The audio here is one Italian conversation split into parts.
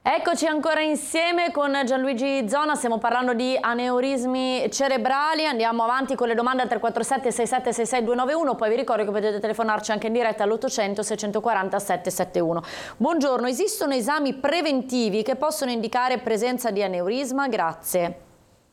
Eccoci ancora insieme con Gianluigi Zona, stiamo parlando di aneurismi cerebrali, andiamo avanti con le domande al 347 6766 291, poi vi ricordo che potete telefonarci anche in diretta all'800 640 771. Buongiorno, esistono esami preventivi che possono indicare presenza di aneurisma? Grazie.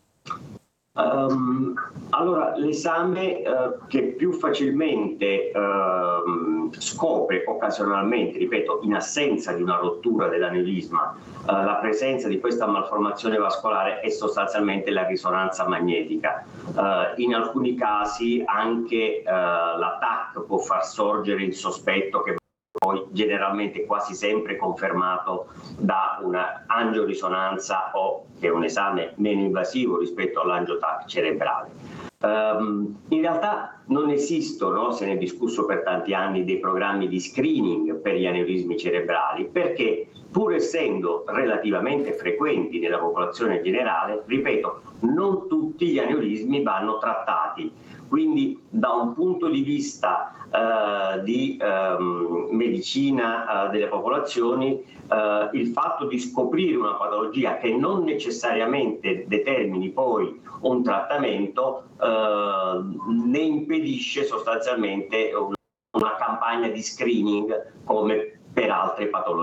Allora, l'esame che più facilmente scopre occasionalmente, ripeto, in assenza di una rottura dell'aneurisma, la presenza di questa malformazione vascolare è sostanzialmente la risonanza magnetica. In alcuni casi anche la TAC può far sorgere il sospetto, che poi generalmente quasi sempre confermato da una angiorisonanza o che è un esame meno invasivo rispetto all'angio-TAC cerebrale. In realtà non esistono, se ne è discusso per tanti anni, dei programmi di screening per gli aneurismi cerebrali, perché pur essendo relativamente frequenti nella popolazione generale, ripeto, non tutti gli aneurismi vanno trattati. Quindi da un punto di vista di medicina delle popolazioni, il fatto di scoprire una patologia che non necessariamente determini poi un trattamento ne impedisce sostanzialmente una campagna di screening come per altre patologie.